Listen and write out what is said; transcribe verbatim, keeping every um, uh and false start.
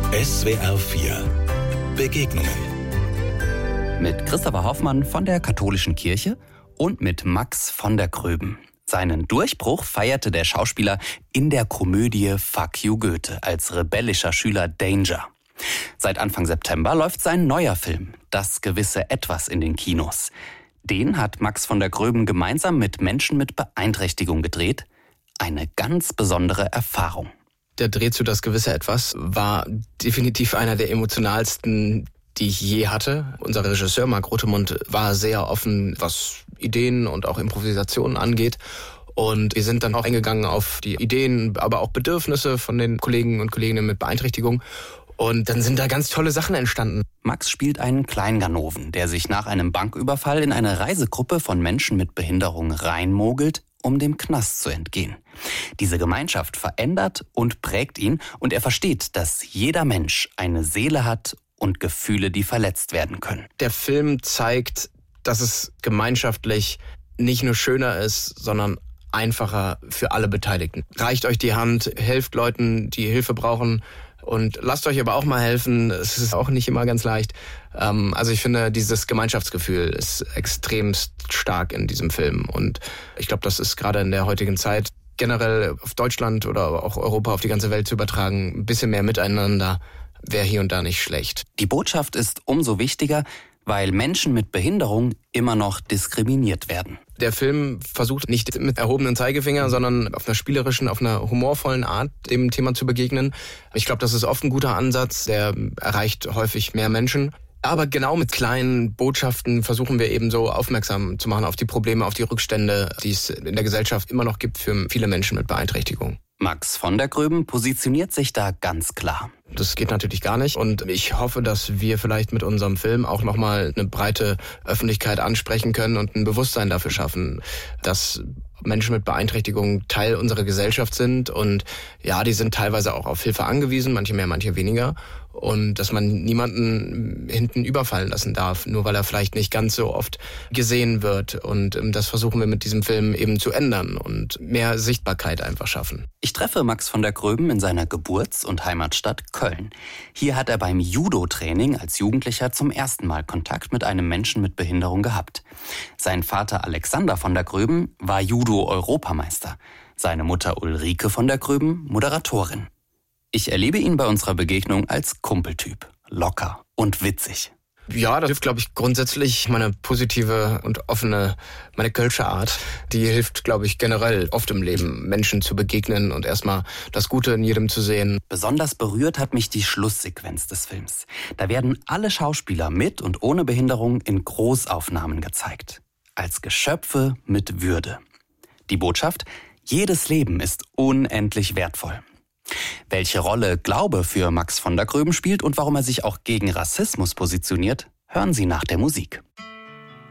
S W R vier Begegnungen. Mit Christopher Hoffmann von der Katholischen Kirche und mit Max von der Gröben. Seinen Durchbruch feierte der Schauspieler in der Komödie Fuck you Goethe als rebellischer Schüler Danger. Seit Anfang September läuft sein neuer Film, Das gewisse Etwas, in den Kinos. Den hat Max von der Gröben gemeinsam mit Menschen mit Beeinträchtigung gedreht. Eine ganz besondere Erfahrung. Der Dreh zu Das gewisse Etwas war definitiv einer der emotionalsten, die ich je hatte. Unser Regisseur Marc Rothemund war sehr offen, was Ideen und auch Improvisationen angeht. Und wir sind dann auch eingegangen auf die Ideen, aber auch Bedürfnisse von den Kollegen und Kolleginnen mit Beeinträchtigung. Und dann sind da ganz tolle Sachen entstanden. Max spielt einen Kleinganoven, der sich nach einem Banküberfall in eine Reisegruppe von Menschen mit Behinderung reinmogelt, um dem Knast zu entgehen. Diese Gemeinschaft verändert und prägt ihn und er versteht, dass jeder Mensch eine Seele hat und Gefühle, die verletzt werden können. Der Film zeigt, dass es gemeinschaftlich nicht nur schöner ist, sondern einfacher für alle Beteiligten. Reicht euch die Hand, helft Leuten, die Hilfe brauchen und lasst euch aber auch mal helfen. Es ist auch nicht immer ganz leicht. Also ich finde, dieses Gemeinschaftsgefühl ist extremst stark in diesem Film und ich glaube, das ist gerade in der heutigen Zeit generell auf Deutschland oder auch Europa, auf die ganze Welt zu übertragen. Ein bisschen mehr Miteinander wäre hier und da nicht schlecht. Die Botschaft ist umso wichtiger, weil Menschen mit Behinderung immer noch diskriminiert werden. Der Film versucht nicht mit erhobenen Zeigefinger, sondern auf einer spielerischen, auf einer humorvollen Art dem Thema zu begegnen. Ich glaube, das ist oft ein guter Ansatz, der erreicht häufig mehr Menschen. Aber genau mit kleinen Botschaften versuchen wir eben so aufmerksam zu machen auf die Probleme, auf die Rückstände, die es in der Gesellschaft immer noch gibt für viele Menschen mit Beeinträchtigung. Max von der Gröben positioniert sich da ganz klar. Das geht natürlich gar nicht und ich hoffe, dass wir vielleicht mit unserem Film auch nochmal eine breite Öffentlichkeit ansprechen können und ein Bewusstsein dafür schaffen, dass Menschen mit Beeinträchtigung Teil unserer Gesellschaft sind und ja, die sind teilweise auch auf Hilfe angewiesen, manche mehr, manche weniger. Und dass man niemanden hinten überfallen lassen darf, nur weil er vielleicht nicht ganz so oft gesehen wird. Und das versuchen wir mit diesem Film eben zu ändern und mehr Sichtbarkeit einfach schaffen. Ich treffe Max von der Gröben in seiner Geburts- und Heimatstadt Köln. Hier hat er beim Judo-Training als Jugendlicher zum ersten Mal Kontakt mit einem Menschen mit Behinderung gehabt. Sein Vater Alexander von der Gröben war Judo-Europameister. Seine Mutter Ulrike von der Gröben Moderatorin. Ich erlebe ihn bei unserer Begegnung als Kumpeltyp, locker und witzig. Ja, das hilft, glaube ich, grundsätzlich meine positive und offene, meine kölsche Art. Die hilft, glaube ich, generell oft im Leben, Menschen zu begegnen und erstmal das Gute in jedem zu sehen. Besonders berührt hat mich die Schlusssequenz des Films. Da werden alle Schauspieler mit und ohne Behinderung in Großaufnahmen gezeigt. Als Geschöpfe mit Würde. Die Botschaft: jedes Leben ist unendlich wertvoll. Welche Rolle Glaube für Max von der Gröben spielt und warum er sich auch gegen Rassismus positioniert, hören Sie nach der Musik.